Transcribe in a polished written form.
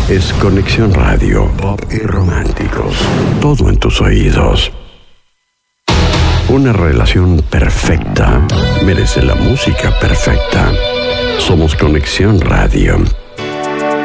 es Conexión Radio, pop y románticos. Todo en tus oídos. Una relación perfecta merece la música perfecta. Somos Conexión Radio.